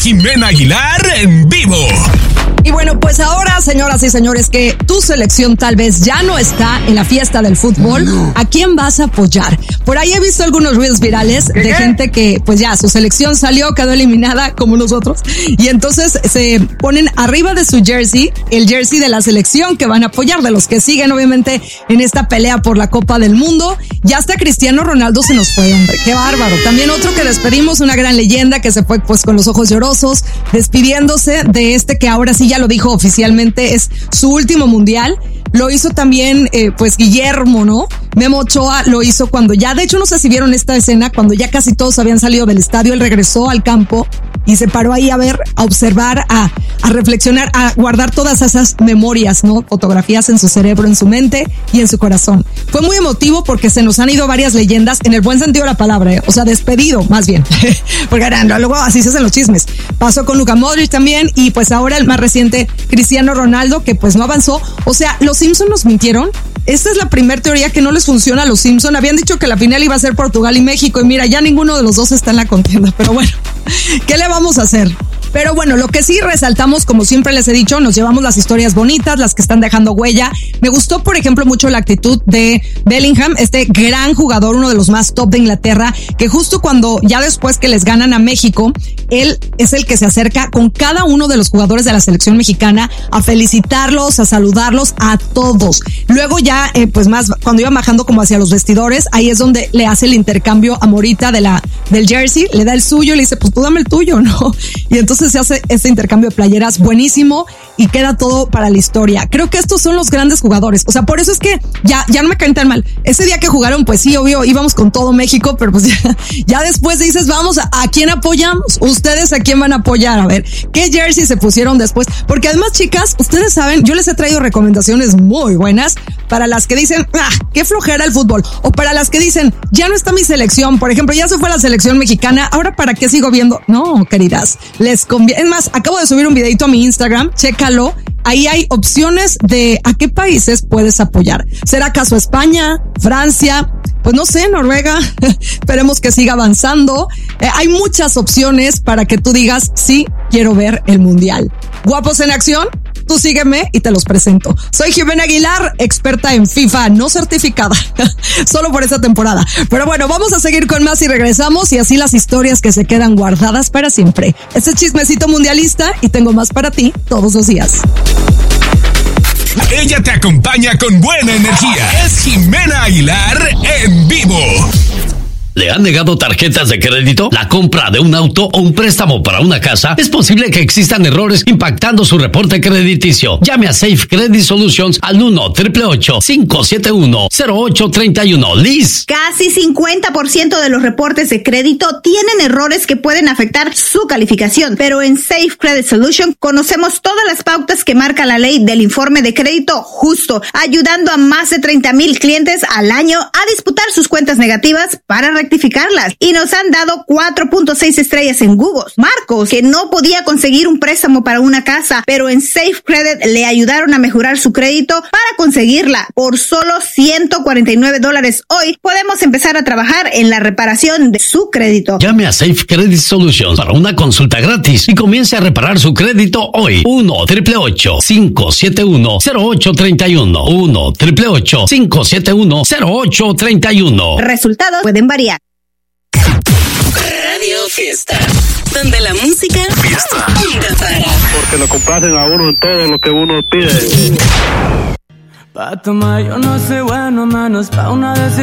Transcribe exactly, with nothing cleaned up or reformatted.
Jimena Aguilar en vivo. Y bueno, pues ahora, señoras y señores, que tu selección tal vez ya no está en la fiesta del fútbol, ¿a quién vas a apoyar? Por ahí he visto algunos reels virales de ¿Qué? gente que, pues ya, su selección salió, quedó eliminada, como nosotros, y entonces se ponen arriba de su jersey, el jersey de la selección que van a apoyar, de los que siguen, obviamente, en esta pelea por la Copa del Mundo. Ya hasta Cristiano Ronaldo se nos fue, hombre, qué bárbaro. También otro que despedimos, una gran leyenda que se fue, pues, con los ojos llorosos, despidiéndose de este que ahora sí ya lo dijo oficialmente, es su último mundial. Lo hizo también, eh, pues, Guillermo, ¿no? Memo Ochoa lo hizo cuando ya, de hecho, no sé si vieron esta escena, cuando ya casi todos habían salido del estadio, él regresó al campo y se paró ahí a ver, a observar, a, a reflexionar, a guardar todas esas memorias, ¿no? Fotografías en su cerebro, en su mente y en su corazón. Fue muy emotivo porque se nos han ido varias leyendas, en el buen sentido de la palabra, ¿eh? O sea, despedido, más bien. Porque luego así se hacen los chismes. Pasó con Luka Modric también, y pues ahora el más reciente, Cristiano Ronaldo, que pues no avanzó. O sea, los Simpson nos mintieron. Esta es la primera teoría que no les funciona a los Simpson. Habían dicho que la final iba a ser Portugal y México, y mira, ya ninguno de los dos está en la contienda. Pero bueno, ¿qué le vamos a hacer? Pero bueno, lo que sí resaltamos, como siempre les he dicho, nos llevamos las historias bonitas, las que están dejando huella. Me gustó, por ejemplo, mucho la actitud de Bellingham, este gran jugador, uno de los más top de Inglaterra, que justo cuando, ya después que les ganan a México, él es el que se acerca con cada uno de los jugadores de la selección mexicana a felicitarlos, a saludarlos, a todos. Luego ya, eh, pues más, cuando iba bajando como hacia los vestidores, ahí es donde le hace el intercambio a Morita de la, del jersey, le da el suyo y le dice, pues tú dame el tuyo, ¿no? Y entonces se hace este intercambio de playeras buenísimo y queda todo para la historia. Creo que estos son los grandes jugadores. O sea, por eso es que ya, ya no me caen tan mal. Ese día que jugaron, pues sí, obvio, íbamos con todo México, pero pues ya, ya después dices, vamos, ¿a, ¿a quién apoyamos? ¿Ustedes a quién van a apoyar? A ver, ¿qué jersey se pusieron después? Porque además, chicas, ustedes saben, yo les he traído recomendaciones muy buenas para las que dicen, ah, qué flojera el fútbol. O para las que dicen, ya no está mi selección. Por ejemplo, ya se fue la selección mexicana, ¿ahora para qué sigo viendo? No, queridas, les conviene. Es más, acabo de subir un videito a mi Instagram, chécalo. Ahí hay opciones de a qué países puedes apoyar. ¿Será acaso España, Francia? Pues no sé, Noruega. Esperemos que siga avanzando. Eh, hay muchas opciones para que tú digas, sí, quiero ver el mundial. ¿Guapos en acción? Tú sígueme y te los presento. Soy Jimena Aguilar, experta en FIFA, no certificada, solo por esta temporada. Pero bueno, vamos a seguir con más y regresamos, y así las historias que se quedan guardadas para siempre. Este es Chismecito Mundialista y tengo más para ti todos los días. Ella te acompaña con buena energía. Es Jimena Aguilar en vivo. ¿Le han negado tarjetas de crédito? ¿La compra de un auto o un préstamo para una casa? Es posible que existan errores impactando su reporte crediticio. Llame a Safe Credit Solutions al uno, ocho ocho ocho, cinco siete uno, cero ocho tres uno. Liz. Casi cincuenta por ciento de los reportes de crédito tienen errores que pueden afectar su calificación, pero en Safe Credit Solutions conocemos todas las pautas que marca la ley del informe de crédito justo, ayudando a más de treinta mil clientes al año a disputar sus cuentas negativas para rectificarlas, y nos han dado cuatro punto seis estrellas en Google. Marcos, que no podía conseguir un préstamo para una casa, pero en Safe Credit le ayudaron a mejorar su crédito para conseguirla. Por solo ciento cuarenta y nueve dólares hoy podemos empezar a trabajar en la reparación de su crédito. Llame a Safe Credit Solutions para una consulta gratis y comience a reparar su crédito hoy. uno, ocho ocho ocho, cinco siete uno, cero ocho tres uno. uno, ocho ocho ocho, cinco siete uno, cero ocho tres uno. Resultados pueden variar. Radio Fiesta, donde la música fiesta nunca para. Porque lo complacen a uno en todo lo que uno pide. Pa' tomar yo no soy bueno, manos, pa' una vez